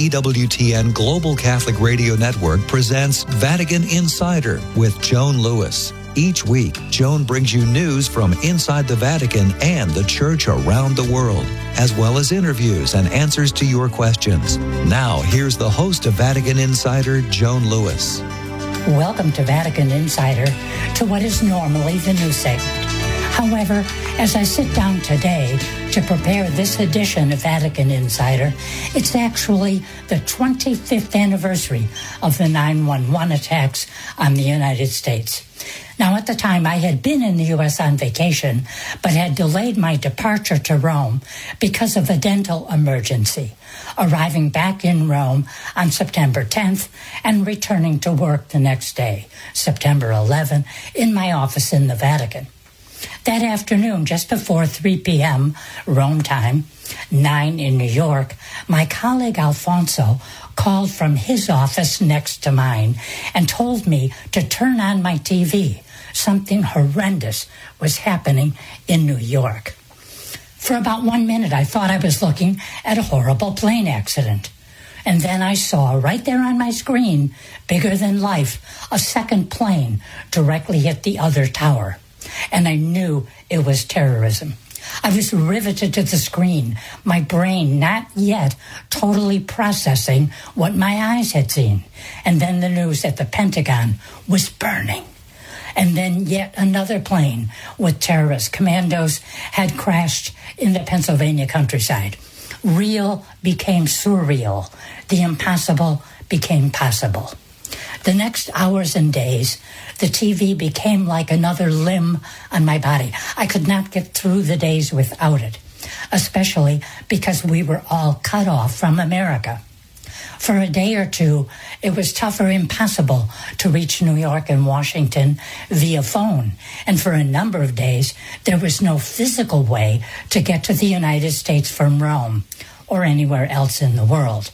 EWTN Global Catholic Radio Network presents Vatican Insider with Joan Lewis. Each week, Joan brings you news from inside the Vatican and the Church around the world, as well as interviews and answers to your questions. Now, here's the host of Vatican Insider, Joan Lewis. Welcome to Vatican Insider, to what is normally the news segment. However, as I sit down today to prepare this edition of Vatican Insider, it's actually the 25th anniversary of the 9/11 attacks on the United States. Now, at the time, I had been in the U.S. on vacation, but had delayed my departure to Rome because of a dental emergency, arriving back in Rome on September 10th and returning to work the next day, September 11th, in my office in the Vatican. That afternoon, just before 3 p.m. Rome time, 9 in New York, my colleague Alfonso called from his office next to mine and told me to turn on my TV. Something horrendous was happening in New York. For about 1 minute, I thought I was looking at a horrible plane accident. And then I saw right there on my screen, bigger than life, a second plane directly hit the other tower. And I knew it was terrorism. I was riveted to the screen, my brain not yet totally processing what my eyes had seen. And then the news that the Pentagon was burning. And then yet another plane with terrorist commandos had crashed in the Pennsylvania countryside. Real became surreal. The impossible became possible. The next hours and days, the TV became like another limb on my body. I could not get through the days without it, especially because we were all cut off from America. For a day or two, it was tough or impossible to reach New York and Washington via phone. And for a number of days, there was no physical way to get to the United States from Rome or anywhere else in the world.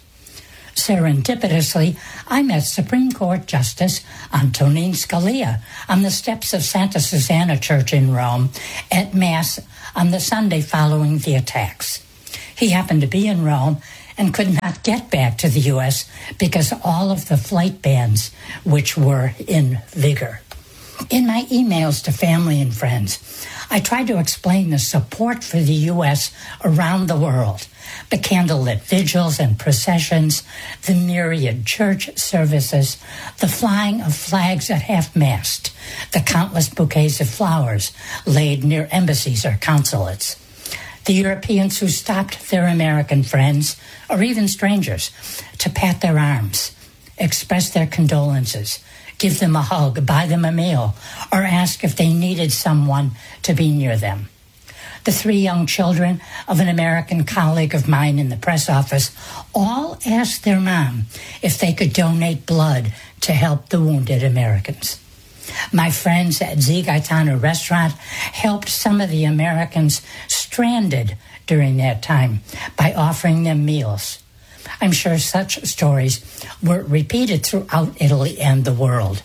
Serendipitously, I met Supreme Court Justice Antonin Scalia on the steps of Santa Susanna Church in Rome at Mass on the Sunday following the attacks. He happened to be in Rome and could not get back to the U.S. because all of the flight bans which were in vigor. In my emails to family and friends, I tried to explain the support for the U.S. around the world, the candlelit vigils and processions, the myriad church services, the flying of flags at half-mast, the countless bouquets of flowers laid near embassies or consulates, the Europeans who stopped their American friends, or even strangers, to pat their arms, express their condolences, give them a hug, buy them a meal, or ask if they needed someone to be near them. The 3 young children of an American colleague of mine in the press office all asked their mom if they could donate blood to help the wounded Americans. My friends at Z Gaetano restaurant helped some of the Americans stranded during that time by offering them meals. I'm sure such stories were repeated throughout Italy and the world.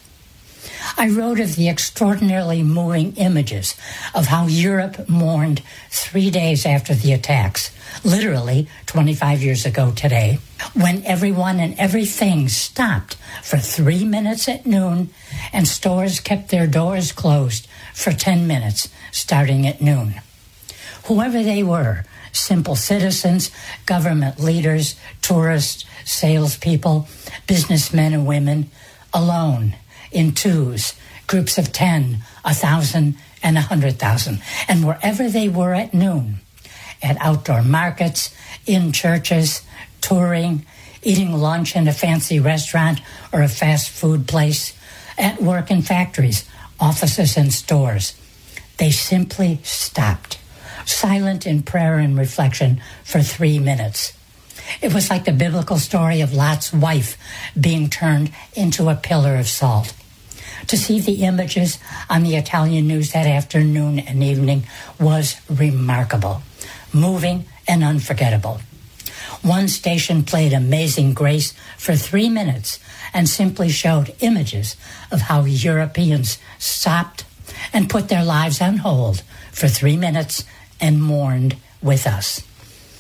I wrote of the extraordinarily moving images of how Europe mourned 3 days after the attacks, literally 25 years ago today, when everyone and everything stopped for 3 minutes at noon and stores kept their doors closed for 10 minutes starting at noon. Whoever they were, simple citizens, government leaders, tourists, salespeople, businessmen and women, alone, in twos, groups of 10, 1,000, and 100,000. And wherever they were at noon, at outdoor markets, in churches, touring, eating lunch in a fancy restaurant or a fast food place, at work in factories, offices, and stores, they simply stopped, silent in prayer and reflection for 3 minutes. It was like the biblical story of Lot's wife being turned into a pillar of salt. To see the images on the Italian news that afternoon and evening was remarkable, moving and unforgettable. One station played Amazing Grace for 3 minutes and simply showed images of how Europeans stopped and put their lives on hold for 3 minutes and mourned with us.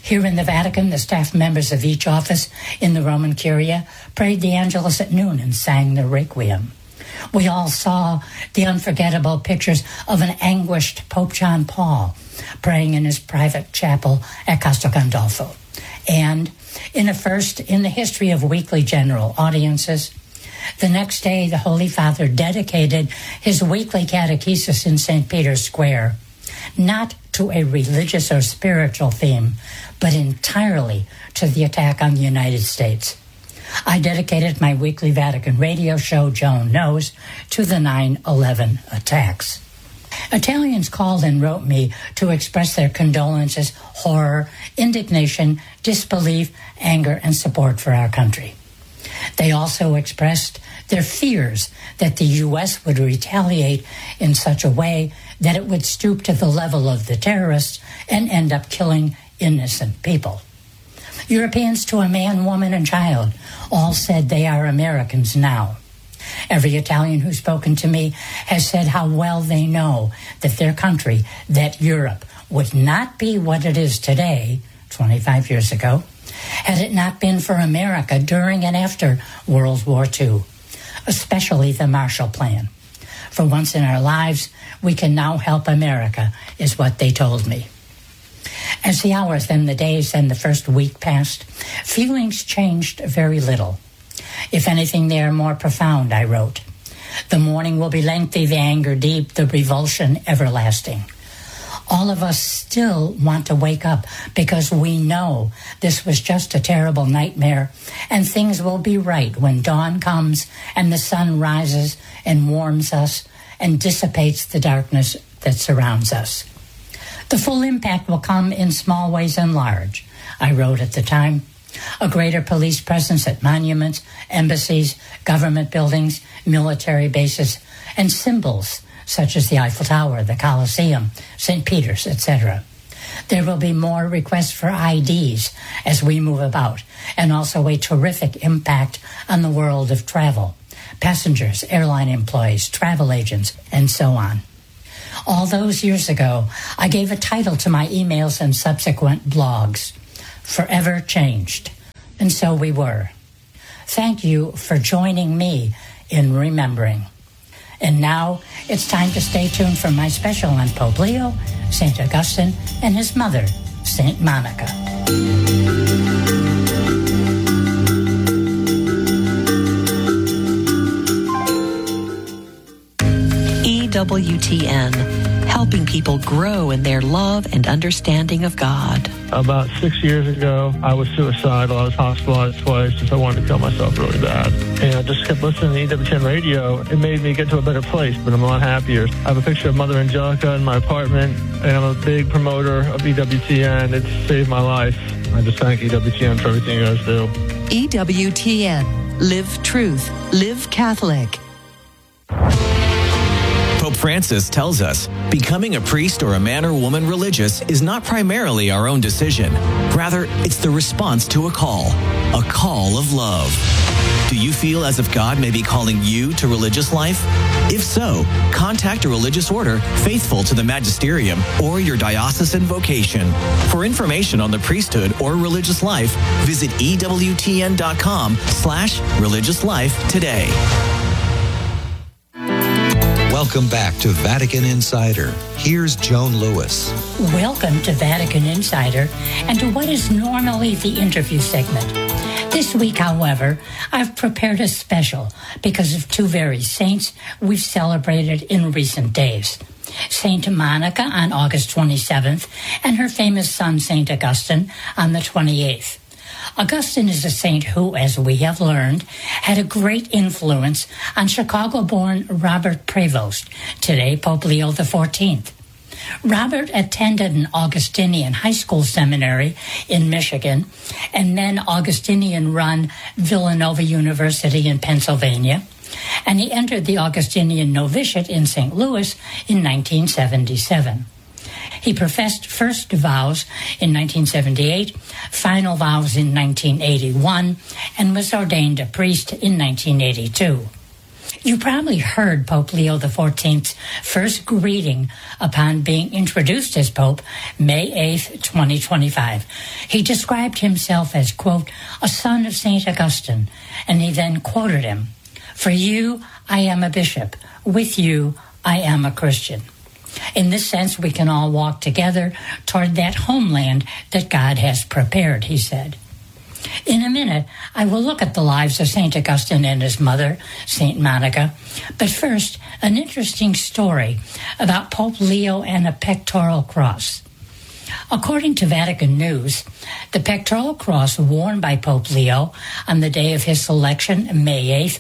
Here in the Vatican, the staff members of each office in the Roman Curia prayed the Angelus at noon and sang the Requiem. We all saw the unforgettable pictures of an anguished Pope John Paul praying in his private chapel at Castel Gandolfo. And in a first in the history of weekly general audiences, the next day the Holy Father dedicated his weekly catechesis in St. Peter's Square, not to a religious or spiritual theme, but entirely to the attack on the United States. I dedicated my weekly Vatican radio show, Joan Knows, to the 9/11 attacks. Italians called and wrote me to express their condolences, horror, indignation, disbelief, anger, and support for our country. They also expressed their fears that the U.S. would retaliate in such a way that it would stoop to the level of the terrorists and end up killing innocent people. Europeans, to a man, woman, and child, all said they are Americans now. Every Italian who's spoken to me has said how well they know that their country, that Europe, would not be what it is today, 25 years ago, had it not been for America during and after World War II, especially the Marshall Plan. For once in our lives, we can now help America, is what they told me. As the hours, then the days, and the first week passed, feelings changed very little. If anything, they are more profound, I wrote. The mourning will be lengthy, the anger deep, the revulsion everlasting. All of us still want to wake up because we know this was just a terrible nightmare, and things will be right when dawn comes and the sun rises and warms us and dissipates the darkness that surrounds us. The full impact will come in small ways and large, I wrote at the time. A greater police presence at monuments, embassies, government buildings, military bases, and symbols such as the Eiffel Tower, the Colosseum, St. Peter's, etc. There will be more requests for IDs as we move about, and also a terrific impact on the world of travel, passengers, airline employees, travel agents, and so on. All those years ago, I gave a title to my emails and subsequent blogs, Forever Changed. And so we were. Thank you for joining me in remembering. And now it's time to stay tuned for my special on Pope Leo, St. Augustine, and his mother, St. Monica. EWTN, helping people grow in their love and understanding of God. About 6 years ago, I was suicidal. I was hospitalized twice because I wanted to kill myself really bad. And I just kept listening to EWTN radio. It made me get to a better place, but I'm a lot happier. I have a picture of Mother Angelica in my apartment, and I'm a big promoter of EWTN. It's saved my life. I just thank EWTN for everything you guys do. EWTN. Live truth. Live Catholic. Pope Francis tells us becoming a priest or a man or woman religious is not primarily our own decision. Rather, it's the response to a call of love. Do you feel as if God may be calling you to religious life? If so, contact a religious order faithful to the magisterium or your diocesan vocation. For information on the priesthood or religious life, visit EWTN.com/religious life today. Welcome back to Vatican Insider. Here's Joan Lewis. Welcome to Vatican Insider and to what is normally the interview segment. This week, however, I've prepared a special because of two very saints we've celebrated in recent days. Saint Monica on August 27th and her famous son, Saint Augustine, on the 28th. Augustine is a saint who, as we have learned, had a great influence on Chicago-born Robert Prevost, today Pope Leo XIV. Robert attended an Augustinian high school seminary in Michigan and then Augustinian-run Villanova University in Pennsylvania, and he entered the Augustinian novitiate in St. Louis in 1977. He professed first vows in 1978, final vows in 1981, and was ordained a priest in 1982. You probably heard Pope Leo XIV's first greeting upon being introduced as Pope May 8th, 2025. He described himself as, quote, a son of St. Augustine, and he then quoted him, "For you, I am a bishop. With you, I am a Christian." In this sense, we can all walk together toward that homeland that God has prepared, he said. In a minute, I will look at the lives of St. Augustine and his mother, St. Monica. But first, an interesting story about Pope Leo and a pectoral cross. According to Vatican News, the pectoral cross worn by Pope Leo on the day of his selection, May 8th,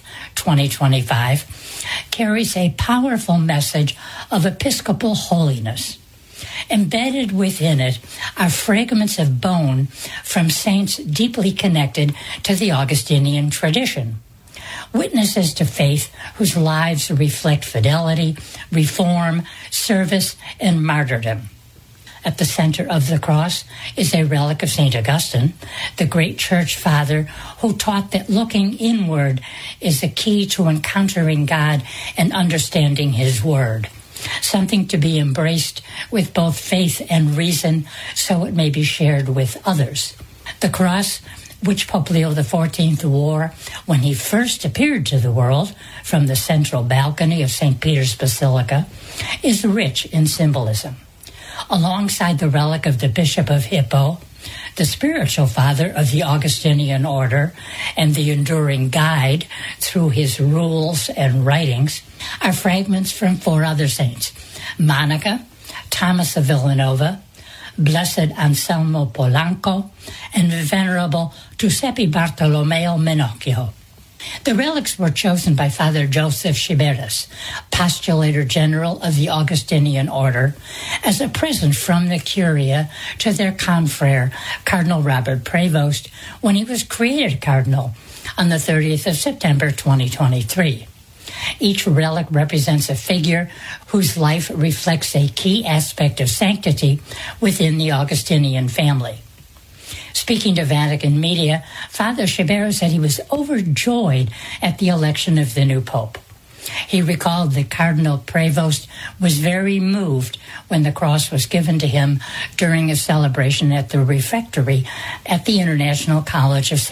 2025, carries a powerful message of episcopal holiness. Embedded within it are fragments of bone from saints deeply connected to the Augustinian tradition. Witnesses to faith whose lives reflect fidelity, reform, service, and martyrdom. At the center of the cross is a relic of St. Augustine, the great church father who taught that looking inward is the key to encountering God and understanding his word. Something to be embraced with both faith and reason so it may be shared with others. The cross, which Pope Leo XIV wore when he first appeared to the world from the central balcony of St. Peter's Basilica, is rich in symbolism. Alongside the relic of the Bishop of Hippo, the spiritual father of the Augustinian order, and the enduring guide through his rules and writings, are fragments from 4 other saints: Monica, Thomas of Villanova, Blessed Anselmo Polanco, and Venerable Giuseppe Bartolomeo Menocchio. The relics were chosen by Father Joseph Chiberas, Postulator General of the Augustinian Order, as a present from the Curia to their confrere, Cardinal Robert Prevost, when he was created Cardinal on the 30th of September 2023. Each relic represents a figure whose life reflects a key aspect of sanctity within the Augustinian family. Speaking to Vatican media, Father Chiberas said he was overjoyed at the election of the new pope. He recalled that Cardinal Prevost was very moved when the cross was given to him during a celebration at the refectory at the International College of